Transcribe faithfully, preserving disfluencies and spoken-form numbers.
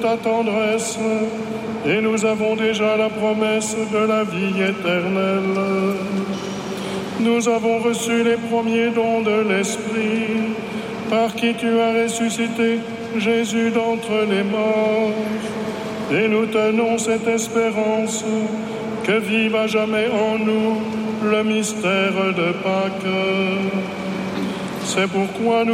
ta tendresse, et nous avons déjà la promesse de la vie éternelle. Nous avons reçu les premiers dons de l'Esprit, par qui tu as ressuscité Jésus d'entre les morts. Et nous tenons cette espérance que vive à jamais en nous le mystère de Pâques. C'est pourquoi nous